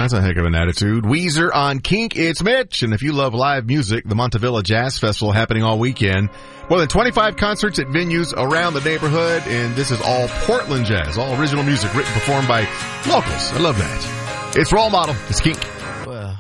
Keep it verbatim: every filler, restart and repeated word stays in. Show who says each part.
Speaker 1: That's a heck of an attitude. Weezer on Kink. It's Mitch. And if you love live music, the Montevilla Jazz Festival happening all weekend. More than twenty-five concerts at venues around the neighborhood. And this is all Portland jazz. All original music written, performed by locals. I love that. It's Role Model. It's Kink.